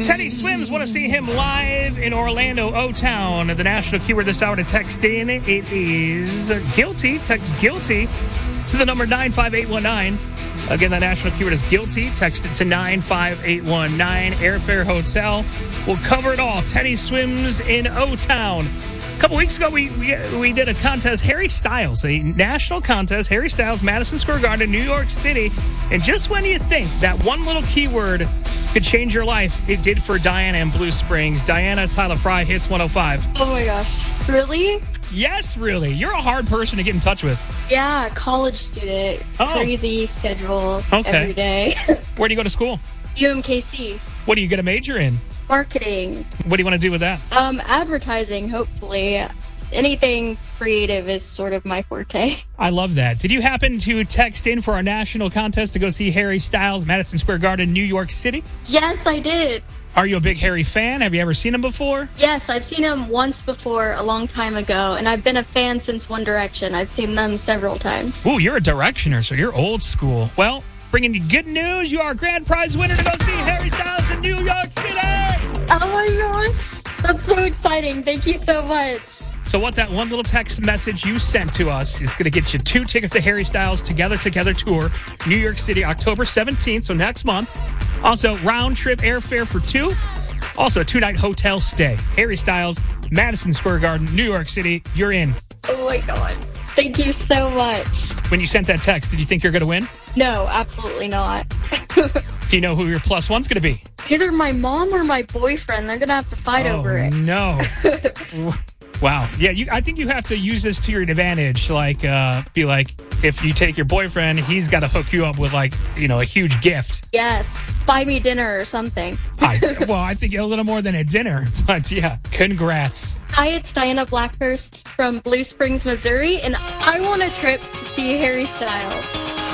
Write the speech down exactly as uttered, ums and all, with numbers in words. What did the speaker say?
Teddy Swims want to see him live in Orlando, O-Town. The national keyword this hour to text in, it is guilty. Text guilty to the number nine five eight one nine. Again, the national keyword is guilty. Text it to nine five eight one nine. Airfare, hotel. We'll cover it all. Teddy Swims in O-Town. A couple weeks ago, we, we we did a contest, Harry Styles, a national contest, Harry Styles, Madison Square Garden, New York City. And just when you think that one little keyword could change your life, it did for Diana in Blue Springs. Diana, Tyler Fry, Hits one oh five. Oh my gosh. Really? Yes, really. You're a hard person to get in touch with. Yeah, college student. Oh. Crazy schedule Okay. every day. Where do you go to school? U M K C. What do you get a major in? Marketing. What do you want to do with that? Um, advertising, hopefully. Anything creative is sort of my forte. I love that. Did you happen to text in for our national contest to go see Harry Styles, Madison Square Garden, New York City? Yes, I did. Are you a big Harry fan? Have you ever seen him before? Yes, I've seen him once before, a long time ago, and I've been a fan since One Direction. I've seen them several times. Ooh, you're a Directioner, so you're old school. Well, bringing you good news. You are a grand prize winner to go see Harry Styles in New York City. Oh my gosh. That's so exciting. Thank you so much. So what that one little text message you sent to us, it's going to get you two tickets to Harry Styles Together Together Tour, New York City, October seventeenth, so next month. Also, round-trip airfare for two. Also, a two-night hotel stay. Harry Styles, Madison Square Garden, New York City. You're in. Oh my god. Thank you so much. When you sent that text, did you think you're going to win? No, absolutely not. Do you know who your plus one's going to be? Either my mom or my boyfriend. They're going to have to fight oh, over it. no. Wow. Yeah, you, I think you have to use this to your advantage. Like, uh, be like, if you take your boyfriend, he's got to hook you up with, like, you know, a huge gift. Yes. Buy me dinner or something. I, well, I think a little more than a dinner. But, yeah, congrats. Hi, it's Diana Blackhurst from Blue Springs, Missouri, and I want a trip to see Harry Styles.